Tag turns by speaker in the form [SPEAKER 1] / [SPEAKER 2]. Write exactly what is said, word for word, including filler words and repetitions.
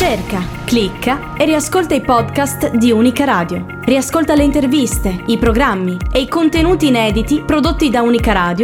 [SPEAKER 1] Cerca, clicca e riascolta i podcast di Unica Radio. Riascolta le interviste, i programmi e i contenuti inediti prodotti da Unica Radio